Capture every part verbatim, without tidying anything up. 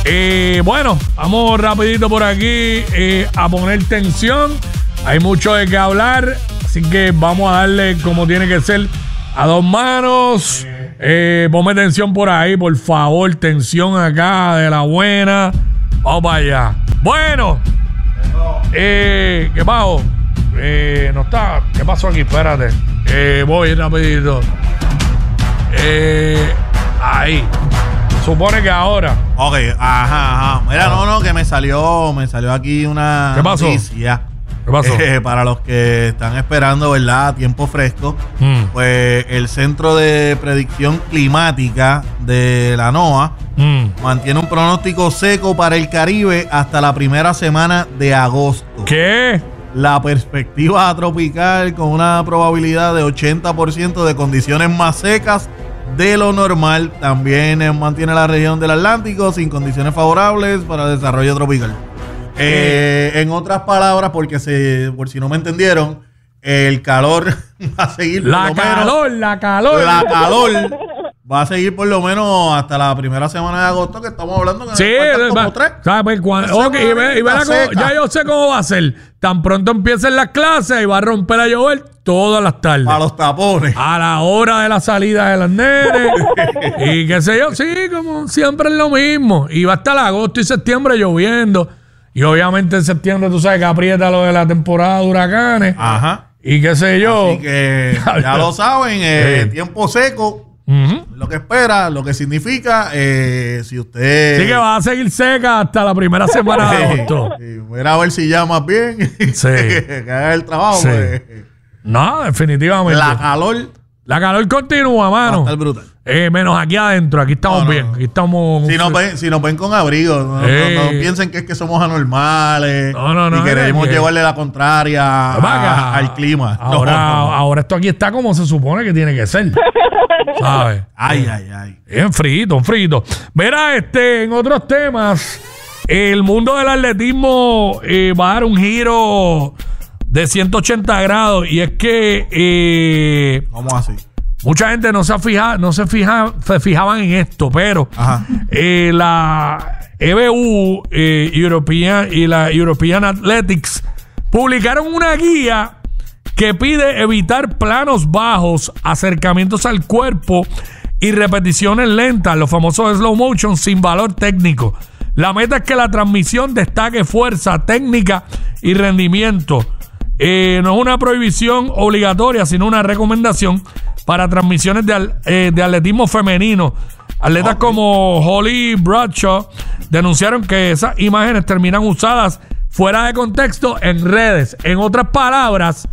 Eh, bueno, vamos rapidito por aquí eh, a poner tensión. Hay mucho de qué hablar, así que vamos a darle como tiene que ser a dos manos. Eh, ponme tensión por ahí, por favor. Tensión acá de la buena. Vamos para allá. Bueno, eh, ¿qué pasó? Eh, no está. ¿Qué pasó aquí? Espérate. Eh, voy rapidito. Eh, ahí. Supone que ahora. Ok, ajá, ajá. Mira, no, no, que me salió, me salió aquí una ¿Qué pasó? noticia. ¿Qué pasó? Eh, para los que están esperando, ¿verdad? A tiempo fresco. Mm. Pues el Centro de Predicción Climática de la NOAA Mm. mantiene un pronóstico seco para el Caribe hasta la primera semana de agosto. ¿Qué? La perspectiva tropical con una probabilidad de ochenta por ciento de condiciones más secas de lo normal. También eh, mantiene la región del Atlántico sin condiciones favorables para el desarrollo tropical. Eh, en otras palabras, porque se, por si no me entendieron, el calor va a seguir por La lo calor, menos, la calor. la calor va a seguir por lo menos hasta la primera semana de agosto, que estamos hablando que Sí, faltan como va- tres. ¿sabes? Pues, cuando- Esa ok, y ve- y verá está cómo- seca. ya yo sé cómo va a ser. Tan pronto empiecen las clases y va a romper a llover todas las tardes. A los tapones. A la hora de la salida de las nenes. Y qué sé yo, sí, como siempre es lo mismo. Y va a estar agosto y septiembre lloviendo. Y obviamente en septiembre tú sabes que aprieta lo de la temporada de huracanes. Ajá. Y qué sé yo. Así que ya lo saben, eh, Sí. tiempo seco, Ujú. lo que espera, lo que significa, eh, si usted... Así que va a seguir seca hasta la primera semana de agosto. Sí, mira a ver si llamas bien, Sí. que haga el trabajo. Sí. Pues, No, definitivamente. la calor La calor continúa, va a mano. estar brutal. Eh, menos aquí adentro. Aquí estamos No, no, bien. no. Aquí estamos. Si nos, ven, si nos ven con abrigo, no, no- Eh. no piensen que es que somos anormales No, no, no, y queremos es que- llevarle la contraria Vaca. a- al clima. No, Ahora, no, no. ahora esto aquí está como se supone que tiene que ser. ¿Sabes? Ay, ay, ay. En frito, en frito. Mira, este, en otros temas, el mundo del atletismo eh, va a dar un giro de ciento ochenta grados. Y es que eh, ¿Cómo así? mucha gente no se fija, no se fija, se fijaban en esto, pero Ajá. eh, la E B U eh, European y la European Athletics publicaron una guía que pide evitar planos bajos, acercamientos al cuerpo y repeticiones lentas, los famosos slow motion sin valor técnico. La meta es que la transmisión destaque fuerza, técnica y rendimiento. Eh, no es una prohibición obligatoria, sino una recomendación para transmisiones de, al- eh, de atletismo femenino. Atletas Ok. como Holly Bradshaw denunciaron que esas imágenes terminan usadas fuera de contexto en redes. En otras palabras,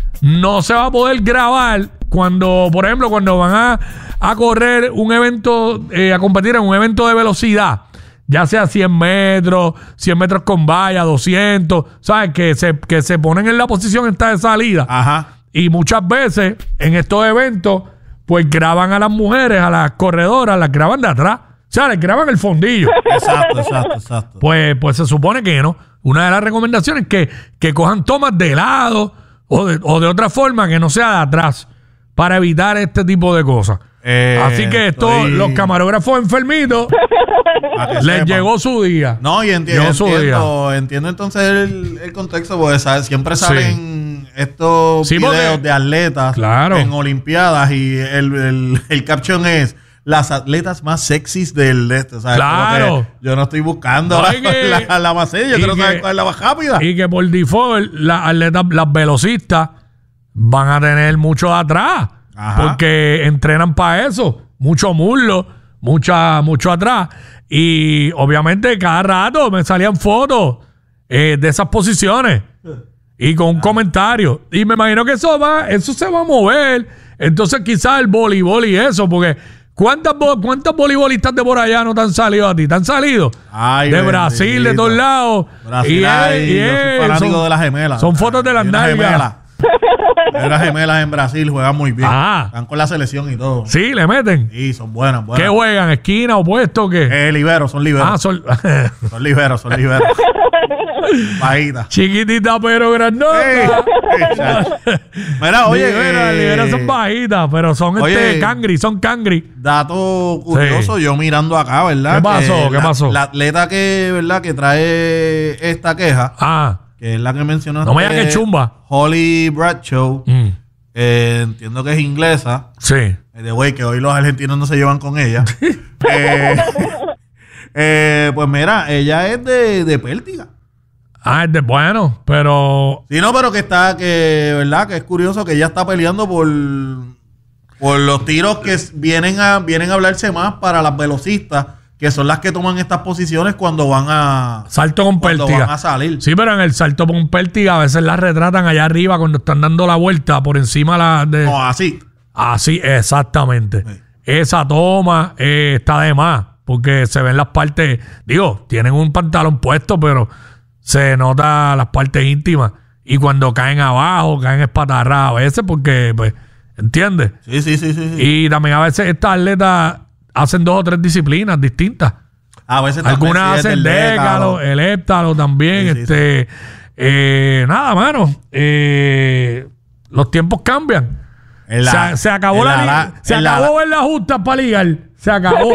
no se va a poder grabar cuando, por ejemplo, cuando van a, a correr un evento, eh, a competir en un evento de velocidad, ya sea cien metros, cien metros con valla, doscientos, ¿sabes? Que se, que se ponen en la posición esta de salida. Ajá. Y muchas veces en estos eventos, pues graban a las mujeres, a las corredoras, las graban de atrás. O sea, les graban el fondillo. Exacto, exacto, exacto. Pues, pues se supone que no. Una de las recomendaciones es que, que cojan tomas de lado o de, o de otra forma que no sea de atrás para evitar este tipo de cosas. Eh, Así que esto, estoy- los camarógrafos enfermitos, para que les sepan. llegó su día. No, y enti- Llegó su entiendo, entiendo entonces el, el contexto, porque ¿sabes? Siempre salen estos Sí, porque- videos de atletas Claro. en Olimpiadas y el, el, el caption es las atletas más sexys del este, ¿sabes? Como Claro. que yo no estoy buscando No, la, y que- la, la más seria, yo y quiero que- saber cuál es la más rápida. Y que por default, las atletas, las velocistas van a tener mucho de atrás. Ajá. Porque entrenan para eso. Mucho muslo, mucha, mucho atrás. Y obviamente cada rato me salían fotos eh, de esas posiciones. Y con un comentario. Y me imagino que eso va, eso se va a mover. Entonces quizás el voleibol y eso, porque ¿cuántas, vo- cuántas voleibolistas de por allá no te han salido a ti? ¿Te han salido? Ay, de bendito. Brasil, de todos lados. Brasil, Y es- ay, y yo soy es- fanático son- de las gemelas. Son fotos de las Hay una nalgas. gemela. Las gemelas en Brasil juegan muy bien. Ah. Están con la selección y todo. Sí, le meten. Sí, son buenas, buenas. ¿Qué juegan? ¿Esquina, opuesto o qué? Eh, liberos, son liberos. Ah, son... Son liberos, son liberos. Bajitas. Chiquitita pero grandota. Ey, ey, chacho. Mira, oye. Libera, eh, libera son bajitas, pero son oye, este cangri, son cangri. Dato curioso, Sí. yo mirando acá, ¿verdad? ¿Qué pasó? Que ¿Qué la, pasó? La atleta que, ¿verdad? Que trae esta queja, Ah, que es la que mencionaste. no me digas que chumba. Holly Bradshaw, Mm, eh, entiendo que es inglesa. sí. De güey, que hoy los argentinos no se llevan con ella. eh, eh, pues mira, ella es de, de Pértiga. Ah, es de bueno, pero... Sí, no, pero que está, que, ¿verdad? Que es curioso que ella está peleando por, por los tiros que s- vienen a, vienen a hablarse más para las velocistas, que son las que toman estas posiciones cuando van a, Salto con cuando pértiga. van a salir. Sí, pero en el salto con pértiga a veces la retratan allá arriba cuando están dando la vuelta por encima la de... No, así. Así, exactamente. Sí. Esa toma eh, está de más, porque se ven las partes, digo, tienen un pantalón puesto, pero se nota las partes íntimas. Y cuando caen abajo, caen espatarradas a veces, porque, pues, ¿entiendes? Sí, sí, sí, sí. sí. Y también a veces estas atletas hacen dos o tres disciplinas distintas. A veces también Algunas sí es hacen del décalo, el héptalo también. Sí, sí, este, eh, nada, mano. Eh, los tiempos cambian. En la- se, se acabó en la, la- li- la- se en la- acabó ver las justas para ligar. Se acabó.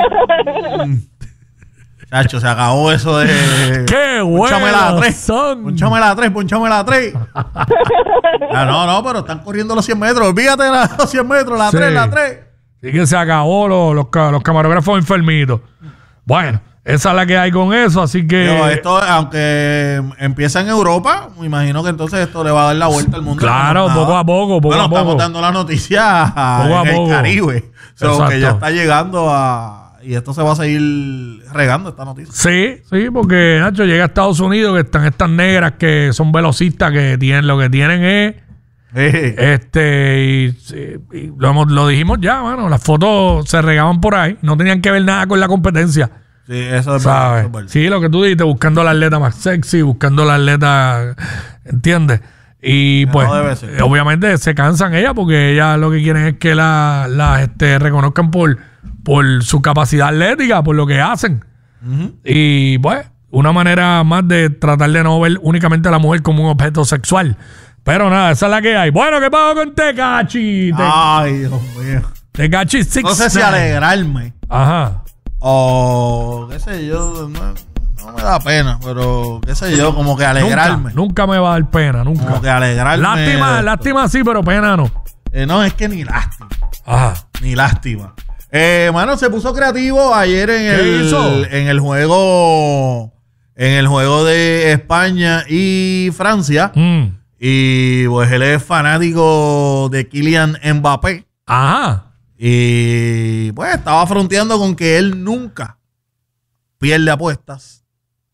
Chacho, se acabó eso de. ¡Qué Pónchame la buenos tres. son! Pónchame la tres, pónchame la tres. Ah, no, no, pero están corriendo los cien metros. Olvídate de la- los cien metros, la Sí. tres, la tres. Así que se acabó los, los, ca- los camarógrafos enfermitos. Bueno, esa es la que hay con eso, así que... Digo, esto, aunque empieza en Europa, me imagino que entonces esto le va a dar la vuelta al mundo. Claro, Como poco nada. a poco, poco bueno, a poco. estamos dando la noticia Poco a en poco. el Caribe. So, Exacto. que ya está llegando a... Y esto se va a seguir regando, esta noticia. Sí, sí, porque Nacho llega a Estados Unidos que están estas negras que son velocistas que tienen lo que tienen es Eh, este y, sí, y lo, hemos- lo dijimos ya, mano, las fotos se regaban por ahí, no tenían que ver nada con la competencia, sí, eso es verdad, ¿sabes? eso es verdad. Sí, lo que tú dijiste, buscando la atleta más sexy, buscando la atleta, ¿entiendes? Y Que pues, no debe ser. eh, obviamente se cansan ellas porque ellas lo que quieren es que las la, este, reconozcan por, por su capacidad atlética, por lo que hacen. Ujú. Y pues, una manera más de tratar de no ver únicamente a la mujer como un objeto sexual. Pero nada, esa es la que hay. Bueno, ¿qué pasó con Tecachi? Te- Ay, Dios mío. Tecachi Six. No sé si Nine. alegrarme Ajá. o qué sé yo, no, no me da pena, pero qué sé yo, como que alegrarme. Nunca, nunca me va a dar pena, nunca. Como que alegrarme. Lástima, de- lástima sí, pero pena no. Eh, no, es que ni lástima. Ajá. Ni lástima. Eh, mano, se puso creativo ayer en ¿Qué el, hizo? en el juego en el juego de España y Francia. Mm. Y pues él es fanático de Kylian Mbappé. Ajá. Y pues estaba fronteando con que él nunca pierde apuestas.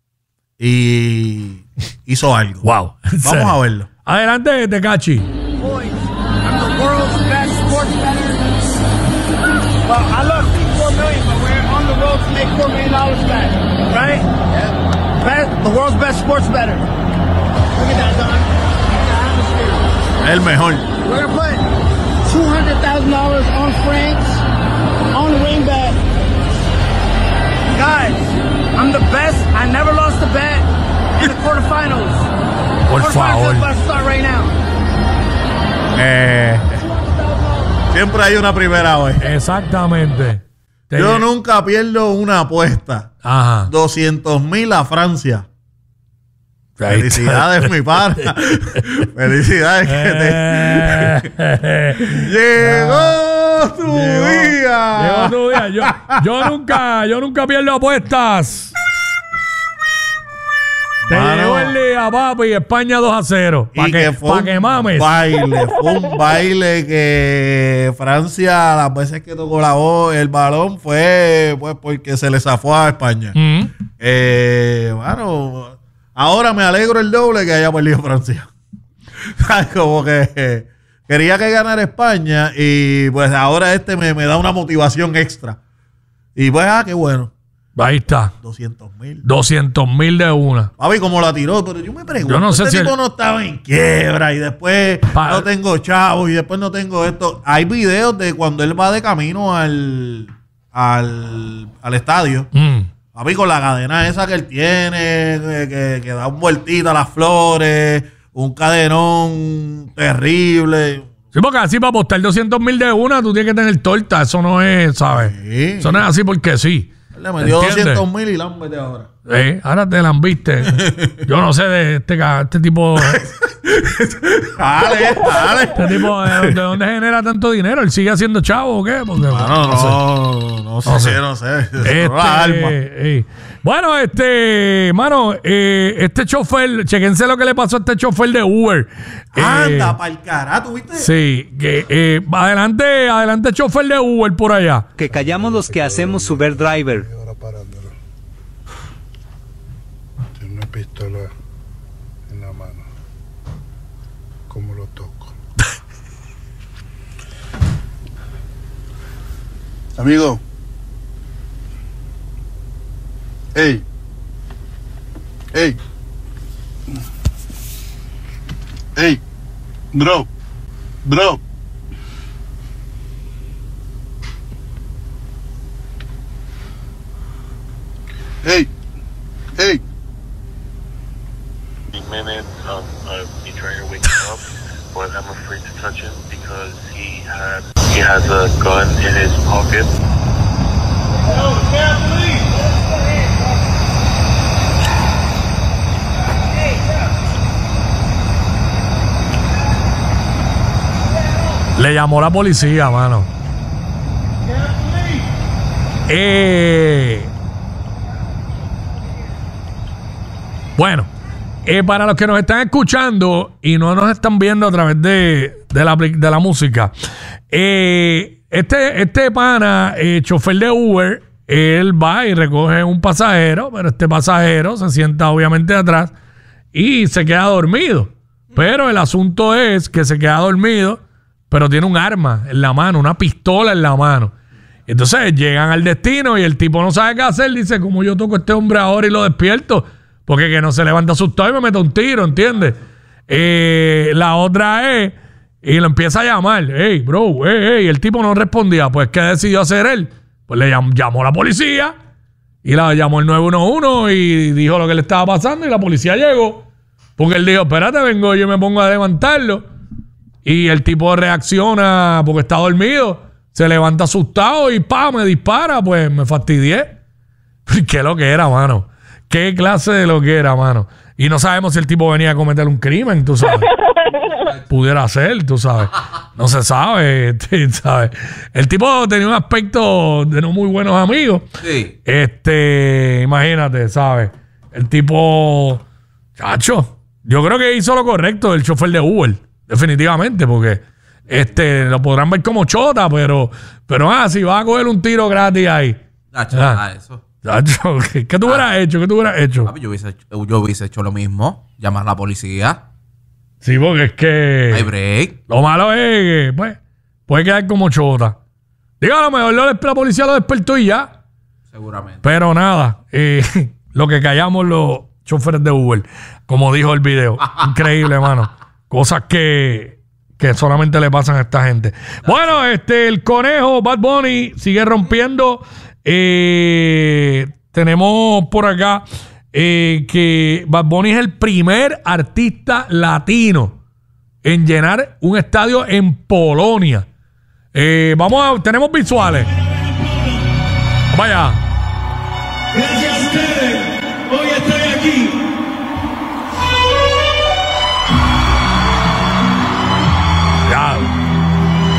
Y hizo algo. Wow. Vamos a verlo. Adelante, Tecachi. Boys, I'm the world's best sports bettor. Well, I lost four million, but we're on the road to make four million dollars back, right? Yeah. Best, the world's best sports bettor. Look at that, Don. Look at the atmosphere. El mejor. We're gonna put two hundred thousand dollars on France on the rain bet. Guys, I'm the best. I never lost a bet in the quarterfinals. Por Quarterfinals favor. is about to start right now. Eh, siempre hay una primera vez. Exactamente. Te- Yo nunca pierdo una apuesta. Ajá. doscientos mil a Francia. Ahí está. Felicidades, mi pana. Felicidades que te... Eh, Llegó tu Llegó- día. Llegó tu día. Yo, yo nunca, yo nunca pierdo apuestas. Te Mano. llegó el día, papi. España dos a cero. Para Y que, fue pa' un que mames. baile, fue un baile que Francia, las veces que tocó la voz, el balón fue pues porque se le zafó a España. Mm. Eh, bueno, ahora me alegro el doble que haya perdido Francia. Como que eh, quería que ganara España y pues ahora este me, me da una motivación extra. Y pues, ah, qué bueno. Ahí está. doscientos mil. doscientos mil de una. Papi, ¿cómo la tiró? Pero yo me pregunto, Yo no sé este si tipo el- no estaba en quiebra y después Pa- no tengo chavos y después no tengo esto. Hay videos de cuando él va de camino al, al, al estadio. Mm. Papi, con la cadena esa que él tiene, que, que, que da un vueltita a las flores, un cadenón terrible. Sí, porque así para apostar doscientos mil de una, tú tienes que tener torta. Eso no es, ¿sabes? Sí. Eso no es así porque sí. Él le metió ¿Entiendes? doscientos mil y lámbete ahora. Eh, ahora te la han viste. Yo no sé de este, ca- este tipo. Dale, dale. Este tipo, ¿de, de dónde genera tanto dinero? ¿Él sigue haciendo chavo o qué? Porque, No, no, no, no sé, No sé. no sé. Este, La alma. eh, bueno, este, mano, eh, este chofer, chequense lo que le pasó a este chofer de Uber. Eh, Anda, pa'l carajo, ¿viste? Sí, que eh, adelante, adelante, chofer de Uber por allá. Que callamos los que hacemos Uber Driver. Ahora parándolo. Tiene una pistola en la mano. ¿Cómo lo toco? Amigo. Ey. Ey. Ey. Bro. Bro. Hey, hey. minutes of, of me trying to wake him up, but I'm afraid to touch him because he had he has a gun in his pocket. Le llamó la policía, mano. Eh, bueno, eh, para los que nos están escuchando y no nos están viendo a través de, de, la, de la música, eh, este, este pana, eh, chofer de Uber, él va y recoge un pasajero, pero este pasajero se sienta obviamente atrás y se queda dormido. Pero el asunto es que se queda dormido, pero tiene un arma en la mano, una pistola en la mano. Entonces llegan al destino y el tipo no sabe qué hacer. Dice, como yo toco a este hombre ahora y lo despierto, porque que no se levanta asustado y me mete un tiro, ¿entiendes? Eh, la otra es, y lo empieza a llamar, hey, bro, hey, hey, y el tipo no respondía. Pues, ¿qué decidió hacer él? Pues le llam- llamó a la policía y la llamó el nueve uno uno y dijo lo que le estaba pasando y la policía llegó. Porque él dijo, espérate, vengo yo y me pongo a levantarlo. Y el tipo reacciona porque está dormido. Se levanta asustado y pa, me dispara. Pues me fastidié. ¿Qué lo que era, mano? ¿Qué clase de lo que era, mano? Y no sabemos si el tipo venía a cometer un crimen, tú sabes. Pudiera ser, tú sabes. No se sabe, ¿sabes? El tipo tenía un aspecto de no muy buenos amigos. Sí. Este, imagínate, ¿sabes? El tipo, chacho, yo creo que hizo lo correcto el chofer de Uber, definitivamente, porque este lo podrán ver como chota, pero, pero ah, si va a coger un tiro gratis ahí. Nacho, Ah. ah, eso. Chacho, ¿qué, qué tú hubieras hecho? ¿Qué tú hubieras hecho? Papi, yo hubiese, hecho, yo hubiese hecho lo mismo. Llamar a la policía. Sí, porque es que Hay break. lo malo es que, pues, puede quedar como chota. Digo, a lo mejor lo- la policía lo despertó y ya. Seguramente. Pero nada, eh, lo que callamos los choferes de Uber, como dijo el video. Increíble, mano. Cosas que, que solamente le pasan a esta gente. Bueno, este, el conejo Bad Bunny sigue rompiendo. Eh, tenemos por acá eh, que Bad Bunny es el primer artista latino en llenar un estadio en Polonia. Eh, vamos a, tenemos visuales. Vaya. Gracias a ustedes. Hoy estoy